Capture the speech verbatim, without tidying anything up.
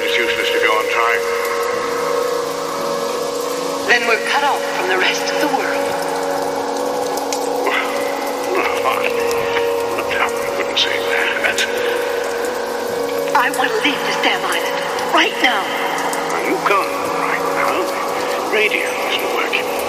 it's useless to go on trying. Then we're cut off from the rest of the world. Well, no, I wouldn't say that. I want to leave this